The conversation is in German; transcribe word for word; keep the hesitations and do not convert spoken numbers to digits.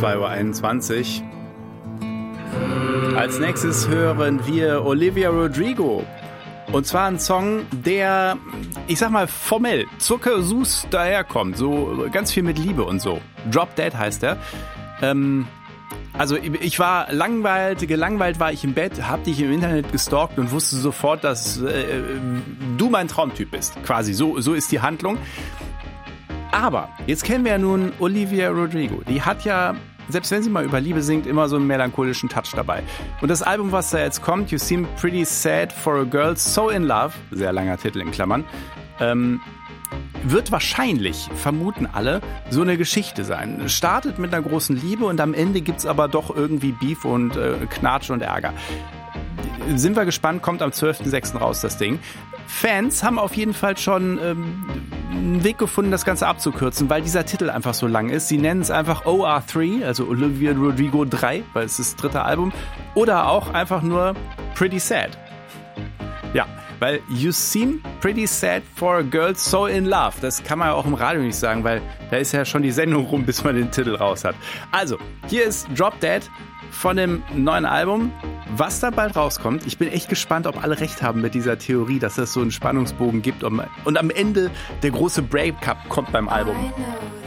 zwei Uhr einundzwanzig. Als nächstes hören wir Olivia Rodrigo. Und zwar ein Song, der, ich sag mal, formell zuckersüß daherkommt. So ganz viel mit Liebe und so. Drop Dead heißt er. Ähm, also ich war langweilt, gelangweilt war ich im Bett, hab dich im Internet gestalkt und wusste sofort, dass äh, du mein Traumtyp bist. Quasi, so, so ist die Handlung. Aber jetzt kennen wir ja nun Olivia Rodrigo. Die hat ja, selbst wenn sie mal über Liebe singt, immer so einen melancholischen Touch dabei. Und das Album, was da jetzt kommt, You Seem Pretty Sad for a Girl So in Love, sehr langer Titel in Klammern, ähm, wird wahrscheinlich, vermuten alle, so eine Geschichte sein. Startet mit einer großen Liebe und am Ende gibt's aber doch irgendwie Beef und äh, Knatsch und Ärger. Sind wir gespannt, kommt am zwölften sechsten raus, das Ding. Fans haben auf jeden Fall schon ähm, einen Weg gefunden, das Ganze abzukürzen, weil dieser Titel einfach so lang ist. Sie nennen es einfach O R drei, also Olivia Rodrigo drei, weil es ist das dritte Album. Oder auch einfach nur Pretty Sad. Ja, weil You Seem Pretty Sad for a Girl So in Love. Das kann man ja auch im Radio nicht sagen, weil da ist ja schon die Sendung rum, bis man den Titel raus hat. Also, hier ist Drop Dead von dem neuen Album, was da bald rauskommt. Ich bin echt gespannt, ob alle recht haben mit dieser Theorie, dass es so einen Spannungsbogen gibt und am Ende der große Breakup kommt beim Album.